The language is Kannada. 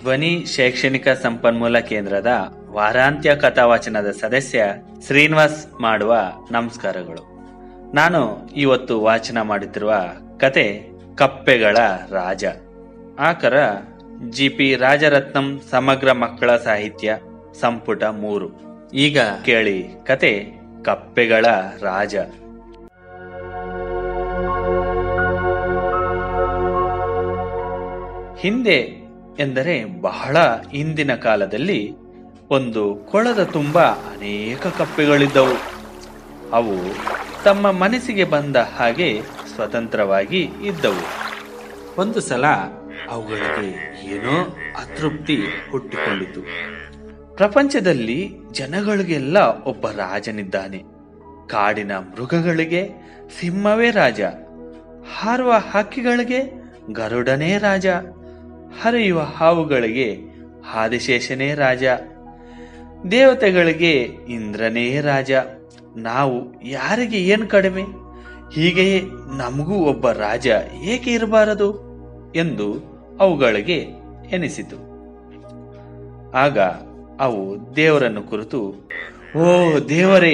ಧ್ವನಿ ಶೈಕ್ಷಣಿಕ ಸಂಪನ್ಮೂಲ ಕೇಂದ್ರದ ವಾರಾಂತ್ಯ ಕಥಾವಾಚನದ ಸದಸ್ಯ ಶ್ರೀನಿವಾಸ್ ಮಾಡುವ ನಮಸ್ಕಾರಗಳು. ನಾನು ಇವತ್ತು ವಾಚನ ಮಾಡುತ್ತಿರುವ ಕತೆ ಕಪ್ಪೆಗಳ ರಾಜ. ಆಕರ ಜಿ.ಪಿ. ರಾಜರತ್ನಂ ಸಮಗ್ರ ಮಕ್ಕಳ ಸಾಹಿತ್ಯ ಸಂಪುಟ 3. ಈಗ ಕೇಳಿ ಕತೆ ಕಪ್ಪೆಗಳ ರಾಜ. ಹಿಂದೆ ಎಂದರೆ ಬಹಳ ಹಿಂದಿನ ಕಾಲದಲ್ಲಿ ಒಂದು ಕೊಳದ ತುಂಬ ಅನೇಕ ಕಪ್ಪೆಗಳಿದ್ದವು. ಅವು ತಮ್ಮ ಮನಸ್ಸಿಗೆ ಬಂದ ಹಾಗೆ ಸ್ವತಂತ್ರವಾಗಿ ಇದ್ದವು. ಒಂದು ಸಲ ಅವುಗಳಿಗೆ ಏನೋ ಅತೃಪ್ತಿ ಹುಟ್ಟಿಕೊಂಡಿತು. ಪ್ರಪಂಚದಲ್ಲಿ ಜನಗಳಿಗೆಲ್ಲ ಒಬ್ಬ ರಾಜನಿದ್ದಾನೆ. ಕಾಡಿನ ಮೃಗಗಳಿಗೆ ಸಿಂಹವೇ ರಾಜ, ಹಾರುವ ಹಕ್ಕಿಗಳಿಗೆ ಗರುಡನೇ ರಾಜ, ಹರಿಯುವ ಹಾವುಗಳಿಗೆ ಆದಿಶೇಷನೇ ರಾಜ, ದೇವತೆಗಳಿಗೆ ಇಂದ್ರನೇ ರಾಜ. ನಾವು ಯಾರಿಗೆ ಏನು ಕಡಿಮೆ? ಹೀಗೆಯೇ ನಮಗೂ ಒಬ್ಬ ರಾಜ ಏಕೆ ಇರಬಾರದು ಎಂದು ಅವುಗಳಿಗೆ ಎನಿಸಿತು. ಆಗ ಅವು ದೇವರನ್ನು ಕುರಿತು, ಓ ದೇವರೇ,